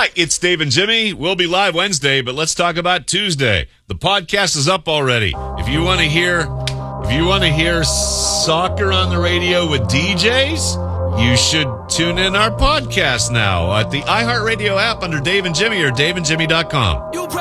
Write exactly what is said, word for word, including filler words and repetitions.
Hi, it's Dave and Jimmy. We'll be live Wednesday, but let's talk about Tuesday. The podcast is up already. If you want to hear, if you want to hear soccer on the radio with D Js, you should tune in our podcast now at the iHeartRadio app under Dave and Jimmy or dave and jimmy dot com.